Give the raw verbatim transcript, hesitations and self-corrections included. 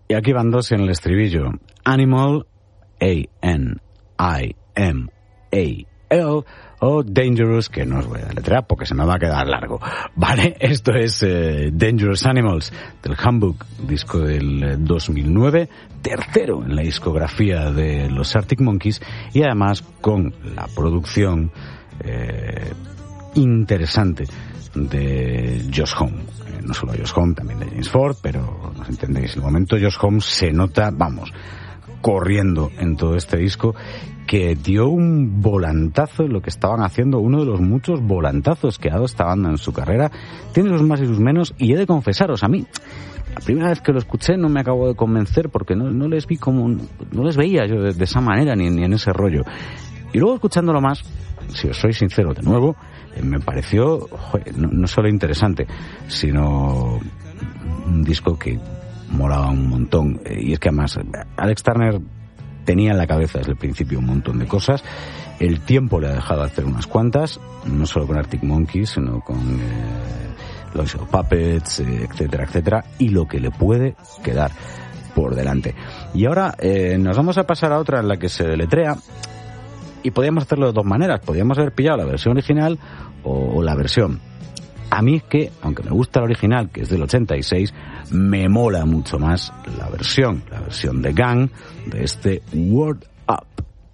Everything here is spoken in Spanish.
Y aquí van dos en el estribillo. Animal, A N I M A L, o Dangerous, que no os voy a deletrear porque se me va a quedar largo. Vale, esto es eh, Dangerous Animals, del Handbook, disco del eh, dos mil nueve, tercero en la discografía de los Arctic Monkeys, y además con la producción eh, interesante de Josh Homme. Eh, no solo Josh Homme, también de James Ford, pero no entendéis, en el momento Josh Homme se nota, vamos, corriendo en todo este disco, que dio un volantazo en lo que estaban haciendo, uno de los muchos volantazos que ha dado esta banda en su carrera. Tiene sus más y sus menos, y he de confesaros, a mí, la primera vez que lo escuché no me acabo de convencer porque no, no les vi como, no les veía yo de, de esa manera ni, ni en ese rollo. Y luego escuchándolo más, si os soy sincero de nuevo, eh, me pareció, joder, no, no solo interesante, sino un disco que molaba un montón. Eh, y es que además, Alex Turner tenía en la cabeza desde el principio un montón de cosas. El tiempo le ha dejado hacer unas cuantas, no solo con Arctic Monkeys, sino con eh, los Show Puppets, eh, etcétera, etcétera, y lo que le puede quedar por delante. Y ahora eh, nos vamos a pasar a otra en la que se deletrea, y podíamos hacerlo de dos maneras. Podíamos haber pillado la versión original o, o la versión. A mí es que, aunque me gusta la original, que es del ochenta y seis, me mola mucho más la versión, la versión de Gang, de este Word Up.